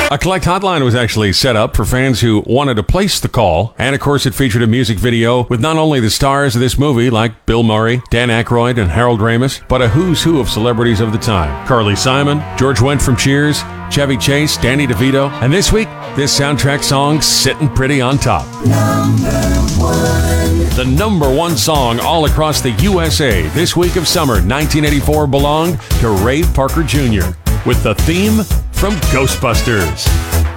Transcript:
A collect hotline was actually set up for fans who wanted to place the call, and of course it featured a music video with not only the stars of this movie like Bill Murray, Dan Aykroyd, and Harold Ramis, but a who's who of celebrities of the time. Carly Simon, George Wendt from Cheers, Chevy Chase, Danny DeVito, and this week, this soundtrack song's sitting pretty on top. The number one song all across the USA this week of summer 1984 belonged to Ray Parker Jr. with the theme from Ghostbusters.